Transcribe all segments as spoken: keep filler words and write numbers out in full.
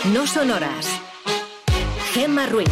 No Sonoras. Gemma Ruiz.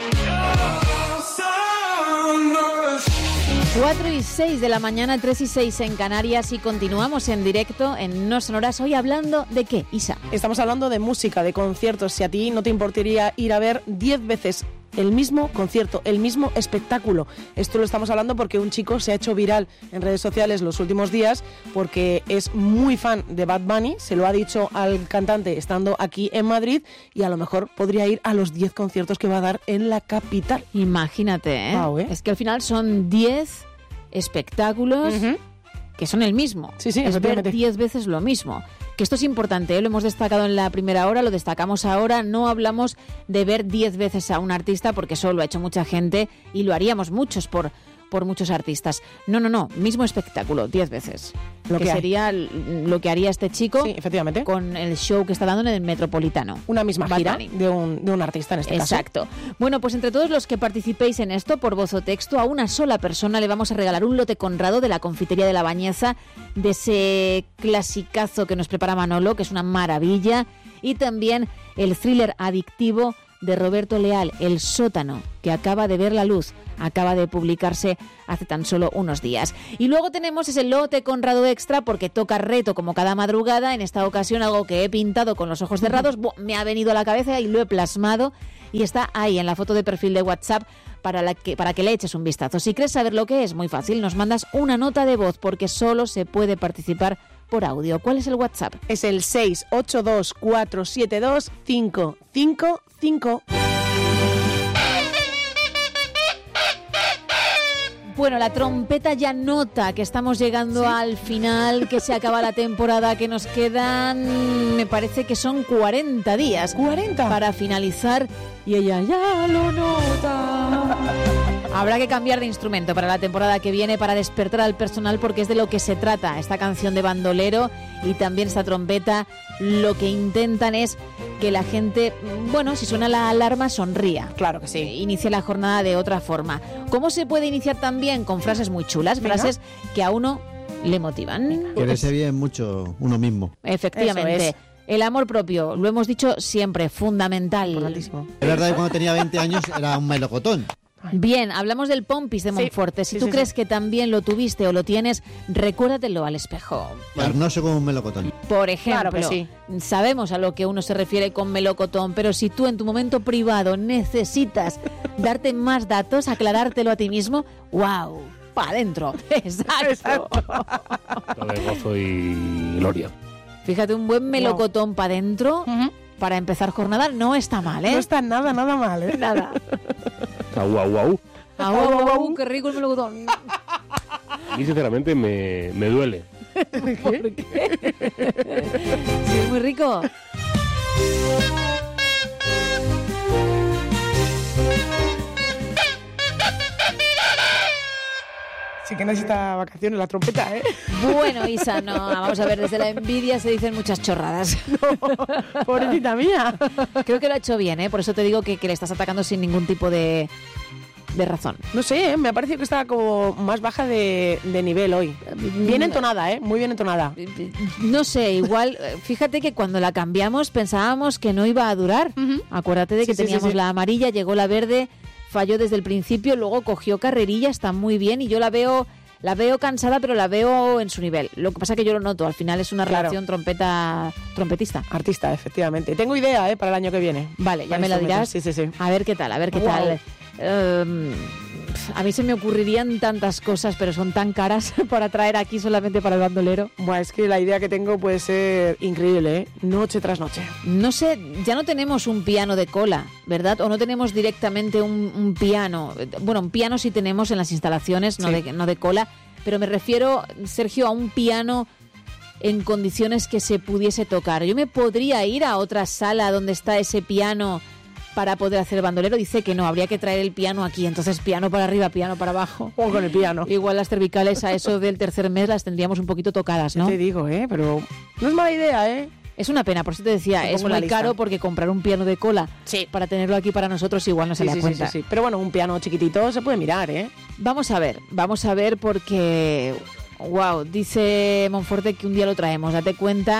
cuatro y seis de la mañana, tres y seis en Canarias, y continuamos en directo en No Sonoras. Hoy hablando de ¿qué, Isa? Estamos hablando de música, de conciertos. Si a ti no te importaría ir a ver diez veces el mismo concierto, el mismo espectáculo. Esto lo estamos hablando porque un chico se ha hecho viral en redes sociales los últimos días porque es muy fan de Bad Bunny, se lo ha dicho al cantante estando aquí en Madrid, y a lo mejor podría ir a los diez conciertos que va a dar en la capital. Imagínate, ¿eh? Wow, ¿eh? Es que al final son diez espectáculos uh-huh. que son el mismo. Sí, sí, es ver diez veces lo mismo. Que esto es importante, ¿eh? Lo hemos destacado en la primera hora, lo destacamos ahora. No hablamos de ver diez veces a un artista porque eso lo ha hecho mucha gente y lo haríamos muchos por, por muchos artistas. No, no, no, mismo espectáculo, diez veces. Lo que, que sería lo que haría este chico, sí, efectivamente, con el show que está dando en el Metropolitano. Una misma Bad gira Bunny. de un, de un artista en este Exacto. caso. Exacto. Bueno, pues entre todos los que participéis en esto, por voz o texto, a una sola persona le vamos a regalar un lote Conrado de la Confitería de la Bañeza, de ese clasicazo que nos prepara Manolo, que es una maravilla, y también el thriller adictivo de Roberto Leal, El Sótano, que acaba de ver la luz, acaba de publicarse hace tan solo unos días. Y luego tenemos ese lote Conrado extra porque toca reto como cada madrugada. En esta ocasión algo que he pintado con los ojos cerrados, ¡buah!, me ha venido a la cabeza y lo he plasmado y está ahí en la foto de perfil de WhatsApp para, la que, para que le eches un vistazo. Si quieres saber lo que es, muy fácil, nos mandas una nota de voz porque solo se puede participar por audio. ¿Cuál es el WhatsApp? Es el seis ocho dos cuatro siete dos cinco cinco cinco. Bueno, la trompeta ya nota que estamos llegando ¿Sí? al final, que se acaba la temporada, que nos quedan, me parece que son cuarenta días. ¿cuarenta? Para finalizar, y ella ya lo nota. Habrá que cambiar de instrumento para la temporada que viene para despertar al personal, porque es de lo que se trata esta canción de bandolero y también esta trompeta. Lo que intentan es que la gente, bueno, si suena la alarma, sonría. Claro que sí. Eh, inicie la jornada de otra forma. ¿Cómo se puede iniciar también? Con frases muy chulas, Venga. Frases que a uno le motivan. Quererse bien mucho uno mismo. Efectivamente. Es. El amor propio, lo hemos dicho siempre, fundamental. Importantísimo. Es verdad que cuando tenía veinte años era un melocotón. Bien, hablamos del Pompis de Monforte. Sí, si sí, tú sí, crees sí. que también lo tuviste o lo tienes, recuérdatelo al espejo. Carnoso como un melocotón. Por ejemplo, Claro que sí. sabemos a lo que uno se refiere con melocotón, pero si tú en tu momento privado necesitas darte más datos, aclarártelo a ti mismo, ¡wow! ¡Para adentro! ¡Exacto! Lo de gozo y gloria. Fíjate, un buen melocotón wow. para adentro, uh-huh. para empezar jornada, no está mal, ¿eh? No está nada, nada mal, ¿eh? Nada. Au, au, au. Au, au, au, qué rico el melocotón. A mí, sinceramente, me, me duele. ¿Qué? ¿Por qué? Sí, es muy rico. Sí que necesita vacaciones la trompeta, ¿eh? Bueno, Isa, no, vamos a ver, desde la envidia se dicen muchas chorradas. No, pobrecita mía. Creo que lo ha hecho bien, ¿eh? Por eso te digo que, que le estás atacando sin ningún tipo de, de razón. No sé, ¿eh? Me ha parecido que estaba como más baja de, de nivel hoy. Bien entonada, ¿eh? Muy bien entonada. No sé, igual, fíjate que cuando la cambiamos pensábamos que no iba a durar. Uh-huh. Acuérdate de que sí, teníamos sí, sí, sí. la amarilla, llegó la verde, falló desde el principio, luego cogió carrerilla, está muy bien y yo la veo la veo cansada, pero la veo en su nivel. Lo que pasa es que yo lo noto, al final es una claro. relación trompeta trompetista. Artista, efectivamente. Tengo idea, ¿eh? Para el año que viene. Vale, ya me la dirás. Sí, sí, sí. A ver qué tal, a ver qué wow. tal. Um, a mí se me ocurrirían tantas cosas, pero son tan caras para traer aquí solamente para el bandolero. Bueno, es que la idea que tengo puede ser increíble, ¿eh? Noche tras noche. No sé, ya no tenemos un piano de cola, ¿verdad? O no tenemos directamente un, un piano. Bueno, un piano sí tenemos en las instalaciones, no, sí. de, no de cola, pero me refiero, Sergio, a un piano en condiciones que se pudiese tocar. Yo me podría ir a otra sala donde está ese piano para poder hacer el bandolero. Dice que no, habría que traer el piano aquí, entonces piano para arriba, piano para abajo. O con el piano. Igual las cervicales a eso del tercer mes las tendríamos un poquito tocadas, ¿no? Te digo, ¿eh? Pero no es mala idea, ¿eh? Es una pena, por eso te decía, te es muy caro porque comprar un piano de cola sí. para tenerlo aquí para nosotros igual no se sí, da sí, cuenta. Sí, sí, sí. Pero bueno, un piano chiquitito se puede mirar, ¿eh? Vamos a ver, vamos a ver porque, wow, dice Monforte que un día lo traemos. Date cuenta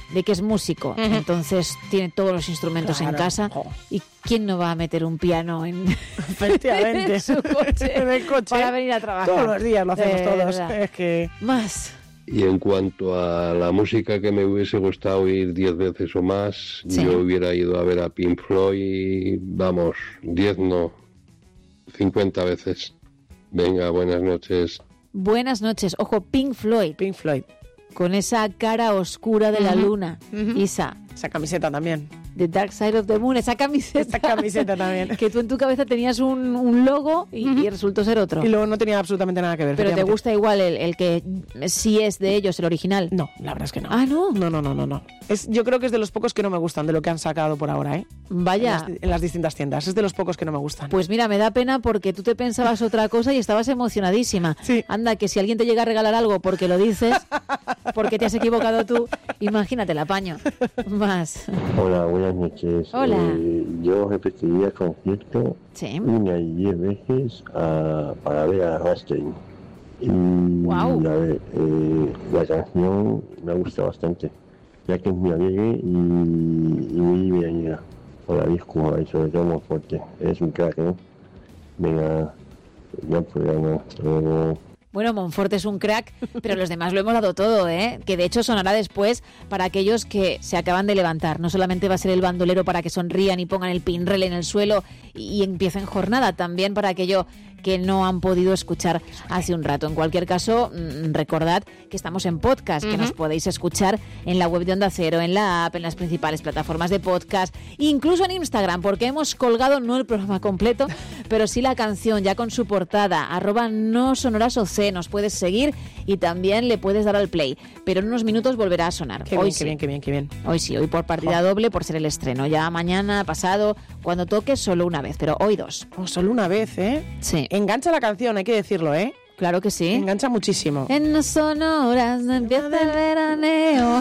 de que es músico, uh-huh. entonces tiene todos los instrumentos claro. en casa. Oh. ¿Y quién no va a meter un piano en, efectivamente. en su coche, en el coche para venir a trabajar? Todos los días lo hacemos de todos. Verdad. Es que... Más. Y en cuanto a la música que me hubiese gustado oír diez veces o más, sí. yo hubiera ido a ver a Pink Floyd, vamos, diez no, cincuenta veces. Venga, buenas noches. Buenas noches. Ojo, Pink Floyd. Pink Floyd. Con esa cara oscura de uh-huh. la luna. Uh-huh. Isa. Esa camiseta también. The Dark Side of the Moon, esa camiseta. Esa camiseta también. Que tú en tu cabeza tenías un, un logo y, uh-huh. y resultó ser otro. Y luego no tenía absolutamente nada que ver. Pero ¿te gusta igual el, el que sí es de ellos, el original? No, la verdad es que no. Ah, ¿no? No, no, no, no. no. Es, yo creo que es de los pocos que no me gustan, de lo que han sacado por ahora, ¿eh? Vaya. En las, en las distintas tiendas. Es de los pocos que no me gustan. Pues mira, me da pena porque tú te pensabas otra cosa y estabas emocionadísima. Sí. Anda, que si alguien te llega a regalar algo porque lo dices, porque te has equivocado tú, imagínate el apaño. Más. Hola, buenas noches. Hola. Eh, yo repetiría el concierto sí. una y diez veces a, para ver a Rammstein. Y wow. a ver, eh, la canción me gusta bastante, ya que es muy alegre y, y muy bienvenida. Hola, disco, y sobre todo muy fuerte. Es un crack, ¿no? Venga, buen programa. Hasta luego. Bueno, Monfort es un crack, pero los demás lo hemos dado todo, ¿eh? Que de hecho sonará después para aquellos que se acaban de levantar. No solamente va a ser el bandolero para que sonrían y pongan el pinrel en el suelo y, y empiecen jornada, también para aquello que no han podido escuchar hace un rato. En cualquier caso, mmm, recordad que estamos en podcast, uh-huh. que nos podéis escuchar en la web de Onda Cero, en la app, en las principales plataformas de podcast, incluso en Instagram, porque hemos colgado no el programa completo, pero sí la canción ya con su portada, arroba no sonoras O C, nos puedes seguir y también le puedes dar al play, pero en unos minutos volverá a sonar. Qué hoy bien, sí. qué bien, qué bien, qué bien. Hoy sí, hoy por partida oh. doble por ser el estreno. Ya mañana, pasado, cuando toque, solo una vez, pero hoy dos. Oh, solo una vez, ¿eh? Sí. Engancha la canción, hay que decirlo, ¿eh? Claro que sí. Engancha muchísimo. En no sonoras no empieza el veraneo.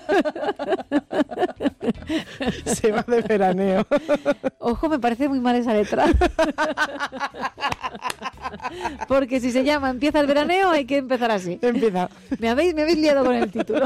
Se va de veraneo. Ojo, me parece muy mal esa letra. Porque si se llama Empieza el veraneo, hay que empezar así. Empieza. Me habéis, me habéis liado con el título.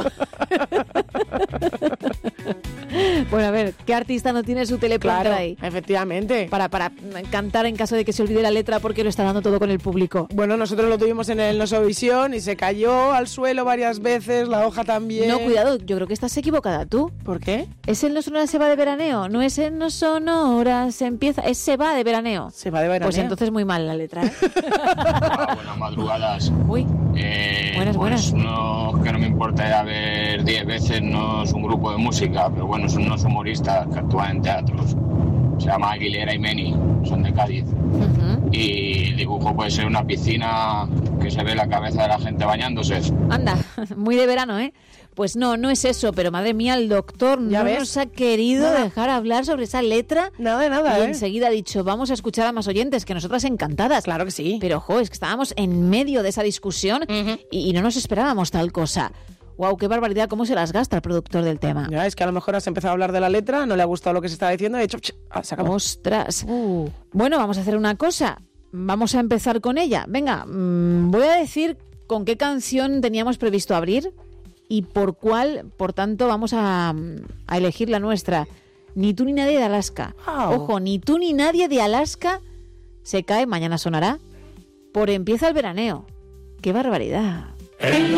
Bueno, a ver, ¿qué artista no tiene su teleprompter claro, ahí? Efectivamente. Para, para cantar en caso de que se olvide la letra porque lo está dando todo con el público. Bueno, nosotros lo tuvimos en el Nosovisión y se cayó al suelo varias veces, la hoja también. No, cuidado, yo creo que estás equivocada tú. ¿Por qué? Es el No Sonoras se va de veraneo, no es el No Sonoras se empieza, es se va de veraneo. Se va de veraneo. Pues entonces muy mal la letra, ¿eh? Hola, buenas madrugadas. Uy, eh, buenas, pues buenas. Uno que no me importa ir a ver diez veces, no es un grupo de música, pero bueno, son unos humoristas que actúan en teatros. Se llama Aguilera y Meni, son de Cádiz. Uh-huh. Y el dibujo puede ser una piscina que se ve la cabeza de la gente bañándose. Anda, muy de verano, ¿eh? Pues no, no es eso, pero madre mía, el doctor no ves? nos ha querido nada. dejar hablar sobre esa letra. Nada de nada, y ¿eh? enseguida ha dicho, vamos a escuchar a más oyentes, que nosotras encantadas. Claro que sí. Pero, jo, es que estábamos en medio de esa discusión uh-huh. y, y no nos esperábamos tal cosa. Wow, qué barbaridad, cómo se las gasta el productor del tema. Ya, es que a lo mejor has empezado a hablar de la letra, no le ha gustado lo que se estaba diciendo y ha dicho, ah, se acabó. Ostras. Uh. Bueno, vamos a hacer una cosa. Vamos a empezar con ella. Venga, mmm, voy a decir con qué canción teníamos previsto abrir y por cuál, por tanto, vamos a, a elegir la nuestra. Ni tú ni nadie de Alaska. Wow. Ojo, ni tú ni nadie de Alaska se cae, mañana sonará, por Empieza el veraneo. ¡Qué barbaridad!